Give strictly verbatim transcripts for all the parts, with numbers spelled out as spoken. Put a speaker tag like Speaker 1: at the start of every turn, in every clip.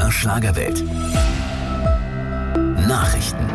Speaker 1: R Schlagerwelt. Nachrichten.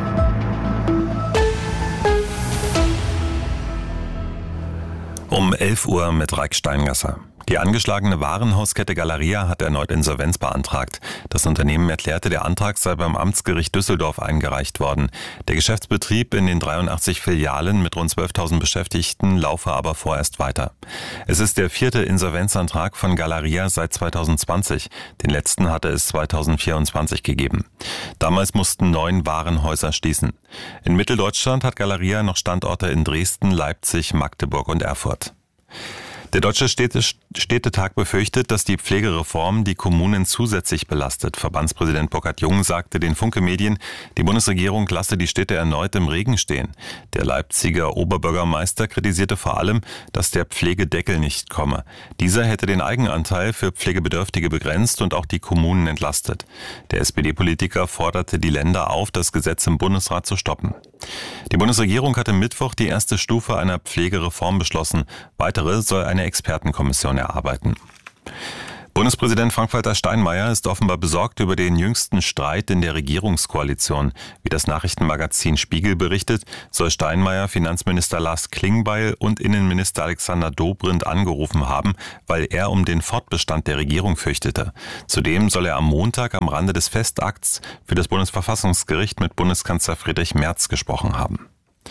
Speaker 2: Um elf Uhr mit Raik Steingasser. Die angeschlagene Warenhauskette Galeria hat erneut Insolvenz beantragt. Das Unternehmen erklärte, der Antrag sei beim Amtsgericht Düsseldorf eingereicht worden. Der Geschäftsbetrieb in den dreiundachtzig Filialen mit rund zwölftausend Beschäftigten laufe aber vorerst weiter. Es ist der vierte Insolvenzantrag von Galeria seit zweitausendzwanzig. Den letzten hatte es zweitausendvierundzwanzig gegeben. Damals mussten neun Warenhäuser schließen. In Mitteldeutschland hat Galeria noch Standorte in Dresden, Leipzig, Magdeburg und Erfurt. Der Deutsche Städte- Städtetag befürchtet, dass die Pflegereform die Kommunen zusätzlich belastet. Verbandspräsident Burkhard Jung sagte den Funke Medien, die Bundesregierung lasse die Städte erneut im Regen stehen. Der Leipziger Oberbürgermeister kritisierte vor allem, dass der Pflegedeckel nicht komme. Dieser hätte den Eigenanteil für Pflegebedürftige begrenzt und auch die Kommunen entlastet. Der S P D-Politiker forderte die Länder auf, das Gesetz im Bundesrat zu stoppen. Die Bundesregierung hat am Mittwoch die erste Stufe einer Pflegereform beschlossen. Weitere soll eine Expertenkommission erarbeiten. Bundespräsident Frank-Walter Steinmeier ist offenbar besorgt über den jüngsten Streit in der Regierungskoalition. Wie das Nachrichtenmagazin Spiegel berichtet, soll Steinmeier Finanzminister Lars Klingbeil und Innenminister Alexander Dobrindt angerufen haben, weil er um den Fortbestand der Regierung fürchtete. Zudem soll er am Montag am Rande des Festakts für das Bundesverfassungsgericht mit Bundeskanzler Friedrich Merz gesprochen haben.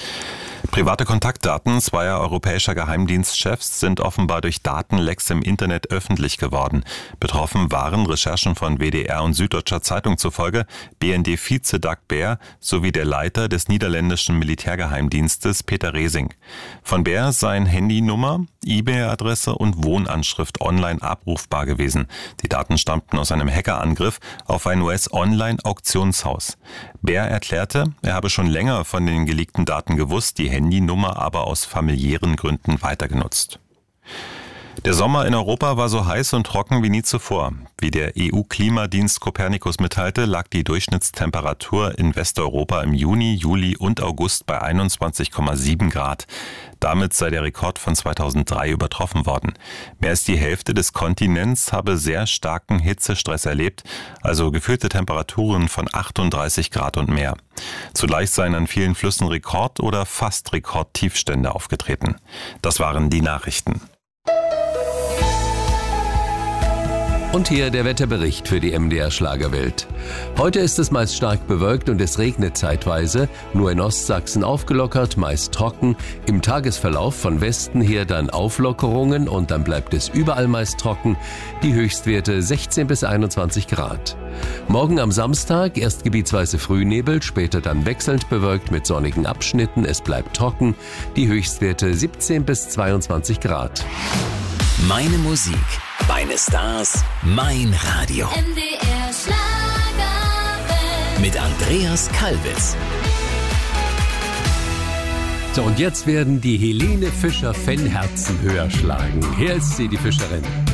Speaker 2: Private Kontaktdaten zweier europäischer Geheimdienstchefs sind offenbar durch Datenlecks im Internet öffentlich geworden. Betroffen waren Recherchen von W D R und Süddeutscher Zeitung zufolge B N D-Vize Dag Baer sowie der Leiter des niederländischen Militärgeheimdienstes Peter Resing. Von Baer seien Handynummer, E-Mail-Adresse und Wohnanschrift online abrufbar gewesen. Die Daten stammten aus einem Hackerangriff auf ein U S-Online-Auktionshaus. Baer erklärte, er habe schon länger von den geleakten Daten gewusst, die Handynummer aber aus familiären Gründen weitergenutzt. Der Sommer in Europa war so heiß und trocken wie nie zuvor. Wie der E U-Klimadienst Copernicus mitteilte, lag die Durchschnittstemperatur in Westeuropa im Juni, Juli und August bei einundzwanzig Komma sieben Grad. Damit sei der Rekord von zweitausenddrei übertroffen worden. Mehr als die Hälfte des Kontinents habe sehr starken Hitzestress erlebt, also gefühlte Temperaturen von achtunddreißig Grad und mehr. Zugleich seien an vielen Flüssen Rekord- oder fast Rekordtiefstände aufgetreten. Das waren die Nachrichten.
Speaker 3: Und hier der Wetterbericht für die M D R Schlagerwelt. Heute ist es meist stark bewölkt und es regnet zeitweise, nur in Ostsachsen aufgelockert, meist trocken. Im Tagesverlauf von Westen her dann Auflockerungen und dann bleibt es überall meist trocken. Die Höchstwerte sechzehn bis einundzwanzig Grad. Morgen am Samstag erst gebietsweise Frühnebel, später dann wechselnd bewölkt mit sonnigen Abschnitten. Es bleibt trocken. Die Höchstwerte siebzehn bis zweiundzwanzig Grad.
Speaker 1: Meine Musik, meine Stars, mein Radio.
Speaker 4: M D R Schlagerwelt.
Speaker 1: Mit Andreas Kalbitz.
Speaker 3: So, und jetzt werden die Helene Fischer Fanherzen höher schlagen. Hier ist sie, die Fischerin.